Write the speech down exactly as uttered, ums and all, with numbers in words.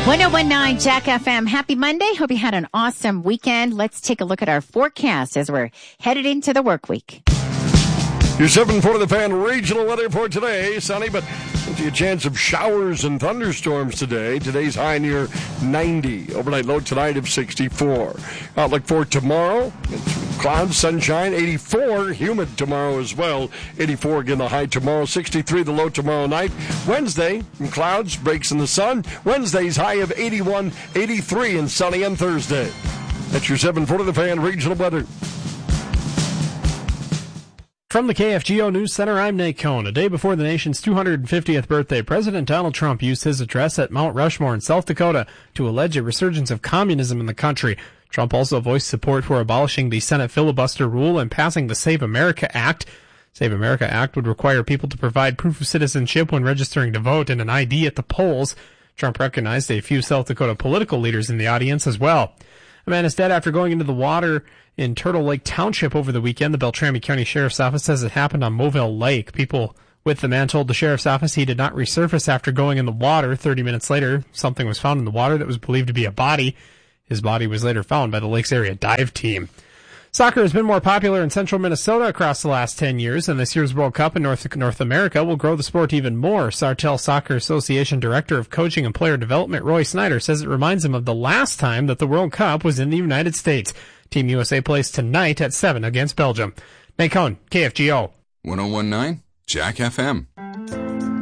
one oh one point nine Jack F M. Happy Monday. Hope you had an awesome weekend. Let's take a look at our forecast as we're headed into the work week. Your seven forty The Fan regional weather for today. Sunny, but a chance of showers and thunderstorms today. Today's high near ninety. Overnight low tonight of sixty-four. Outlook for tomorrow. It's clouds, sunshine, eighty-four. Humid tomorrow as well. eighty-four again the high tomorrow. sixty-three the low tomorrow night. Wednesday, clouds, breaks in the sun. Wednesday's high of eighty-one. eighty-three and sunny on Thursday. That's your seven forty The Fan regional weather. From the K F G O News Center, I'm Nate Cohn. A day before the nation's two hundred fiftieth birthday, President Donald Trump used his address at Mount Rushmore in South Dakota to allege a resurgence of communism in the country. Trump also voiced support for abolishing the Senate filibuster rule and passing the Save America Act. Save America Act would require people to provide proof of citizenship when registering to vote and an I D at the polls. Trump recognized a few South Dakota political leaders in the audience as well. A man is dead after going into the water in Turtle Lake Township over the weekend. The Beltrami County Sheriff's Office says it happened on Moville Lake. People with the man told the Sheriff's Office he did not resurface after going in the water. Thirty minutes later, something was found in the water that was believed to be a body. His body was later found by the lake's area dive team. Soccer has been more popular in central Minnesota across the last ten years, and this year's World Cup in North, North America will grow the sport even more. Sartell Soccer Association Director of Coaching and Player Development, Roy Snyder, says it reminds him of the last time that the World Cup was in the United States. Team U S A plays tonight at seven against Belgium. Nate Cohn, K F G O. one oh one point nine Jack F M.